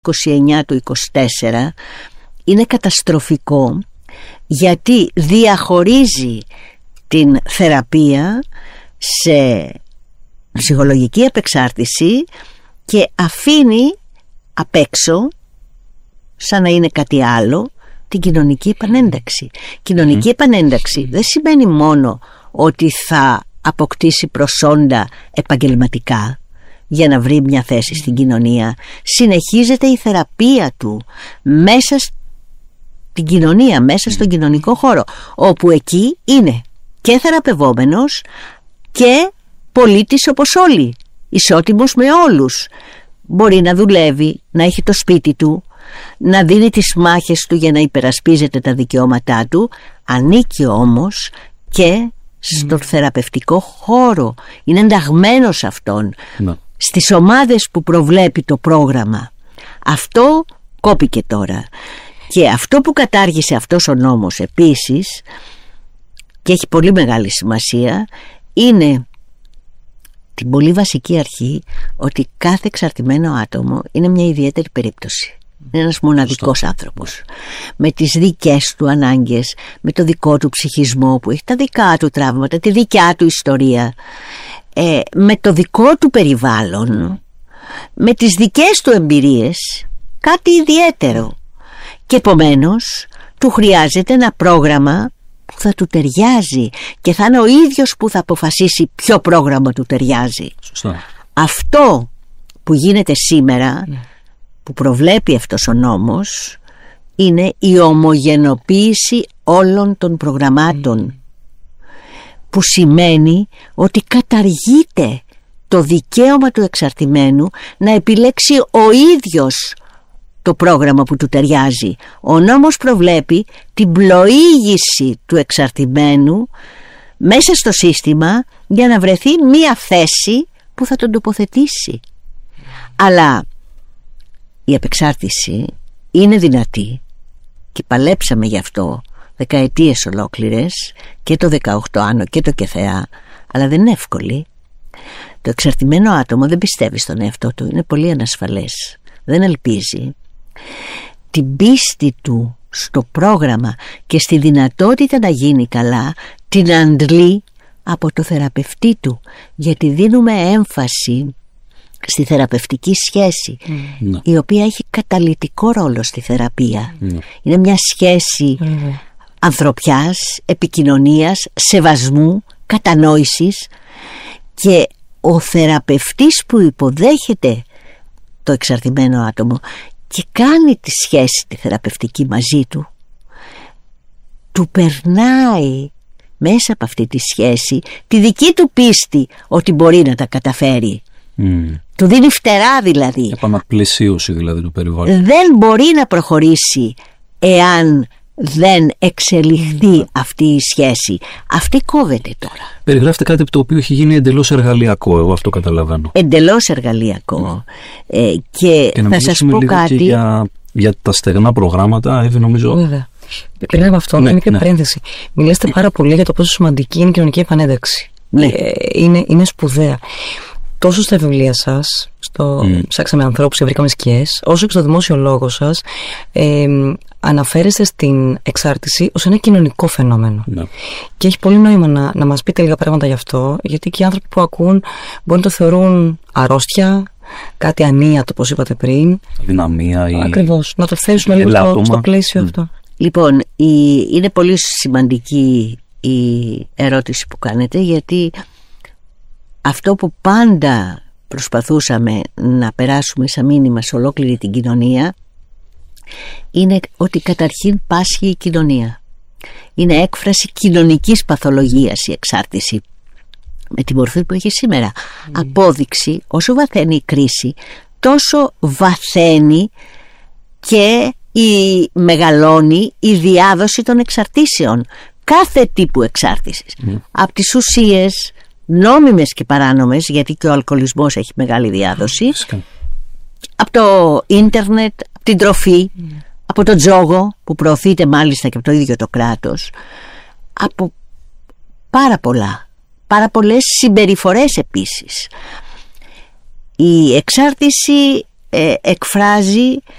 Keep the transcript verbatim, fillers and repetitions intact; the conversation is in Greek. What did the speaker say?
είκοσι εννιά του είκοσι τέσσερα είναι καταστροφικό, γιατί διαχωρίζει την θεραπεία σε ψυχολογική απεξάρτηση και αφήνει απ' έξω, σαν να είναι κάτι άλλο, την κοινωνική επανένταξη. Κοινωνική mm. επανένταξη δεν σημαίνει μόνο ότι θα αποκτήσει προσόντα επαγγελματικά για να βρει μια θέση στην κοινωνία. Συνεχίζεται η θεραπεία του μέσα στην κοινωνία, μέσα στον κοινωνικό χώρο, όπου εκεί είναι και θεραπευόμενος και πολίτης όπως όλοι, ισότιμος με όλους. Μπορεί να δουλεύει, να έχει το σπίτι του, να δίνει τις μάχες του για να υπερασπίζεται τα δικαιώματά του. Ανήκει όμως και στον mm. θεραπευτικό χώρο. Είναι ενταγμένος αυτόν no. στις ομάδες που προβλέπει το πρόγραμμα. Αυτό κόπηκε τώρα. Και αυτό που κατάργησε αυτός ο νόμος επίσης, και έχει πολύ μεγάλη σημασία, είναι την πολύ βασική αρχή ότι κάθε εξαρτημένο άτομο είναι μια ιδιαίτερη περίπτωση. Είναι ένας μοναδικός Σωστό. άνθρωπος, με τις δικές του ανάγκες, με το δικό του ψυχισμό που έχει τα δικά του τραύματα, τη δικιά του ιστορία, ε, με το δικό του περιβάλλον, με τις δικές του εμπειρίες, κάτι ιδιαίτερο. Και επομένως του χρειάζεται ένα πρόγραμμα που θα του ταιριάζει και θα είναι ο ίδιος που θα αποφασίσει ποιο πρόγραμμα του ταιριάζει. Σωστό. Αυτό που γίνεται σήμερα, ναι. που προβλέπει αυτός ο νόμος, είναι η ομογενοποίηση όλων των προγραμμάτων, mm. που σημαίνει ότι καταργείται το δικαίωμα του εξαρτημένου να επιλέξει ο ίδιος το πρόγραμμα που του ταιριάζει. Ο νόμος προβλέπει την πλοήγηση του εξαρτημένου μέσα στο σύστημα για να βρεθεί μία θέση που θα τον τοποθετήσει. Αλλά η απεξάρτηση είναι δυνατή και παλέψαμε γι' αυτό δεκαετίες ολόκληρες, και το δεκαοκτώ άνω και το ΚΕΘΕΑ, αλλά δεν είναι εύκολη. Το εξαρτημένο άτομο δεν πιστεύει στον εαυτό του, είναι πολύ ανασφαλές, δεν ελπίζει. Την πίστη του στο πρόγραμμα και στη δυνατότητα να γίνει καλά την αντλεί από το θεραπευτή του, γιατί δίνουμε έμφαση στη θεραπευτική σχέση, mm. η οποία έχει καταλυτικό ρόλο στη θεραπεία. Mm. Είναι μια σχέση mm. ανθρωπιάς, επικοινωνίας, σεβασμού, κατανόησης, και ο θεραπευτής που υποδέχεται το εξαρτημένο άτομο και κάνει τη σχέση τη θεραπευτική μαζί του, του περνάει μέσα από αυτή τη σχέση τη δική του πίστη ότι μπορεί να τα καταφέρει. Mm. Του δίνει φτερά, δηλαδή. Επαναπλαισίωση δηλαδή του περιβάλλοντος. Δεν μπορεί να προχωρήσει εάν δεν εξελιχθεί αυτή η σχέση. Αυτή κόβεται τώρα. Περιγράφετε κάτι το οποίο έχει γίνει εντελώς εργαλειακό, εγώ αυτό καταλαβαίνω. Εντελώς εργαλειακό. Mm. Ε, και, και θα σας πω κάτι και για, για τα στεγνά προγράμματα, Εύη, νομίζω. Βέβαια. Πριν από αυτό, ναι, μικρή ναι. παρένθεση. Μιλάτε πάρα πολύ για το πόσο σημαντική είναι η κοινωνική επανένταξη. Ναι. Ε, είναι, είναι σπουδαία. Τόσο στα βιβλία σας, στο mm. ψάξαμε ανθρώπους και βρήκαμε σκιές, όσο και στο δημόσιο λόγο σας, ε, αναφέρεστε στην εξάρτηση ως ένα κοινωνικό φαινόμενο. Yeah. Και έχει πολύ νόημα να, να μας πείτε λίγα πράγματα γι' αυτό, γιατί και οι άνθρωποι που ακούν μπορεί να το θεωρούν αρρώστια, κάτι ανίατο, όπως είπατε πριν. Δυναμία ή... Ακριβώς, να το θέσουμε λίγο στο, στο πλαίσιο mm. αυτό. Λοιπόν, η, είναι πολύ σημαντική η ερώτηση που κάνετε, γιατί αυτό που πάντα προσπαθούσαμε να περάσουμε σαν μήνυμα σε ολόκληρη την κοινωνία είναι ότι καταρχήν πάσχει η κοινωνία. Είναι έκφραση κοινωνικής παθολογίας η εξάρτηση, με τη μορφή που έχει σήμερα. Mm. Απόδειξη, όσο βαθαίνει η κρίση, τόσο βαθαίνει και η μεγαλώνει η διάδοση των εξαρτήσεων, κάθε τύπου εξάρτησης, mm. από τις ουσίες νόμιμες και παράνομες, γιατί και ο αλκοολισμός έχει μεγάλη διάδοση, mm. από το ίντερνετ, από την τροφή, mm. από το τζόγο που προωθείται μάλιστα και από το ίδιο το κράτος, από πάρα πολλά, πάρα πολλές συμπεριφορές επίσης. Η εξάρτηση ε, εκφράζει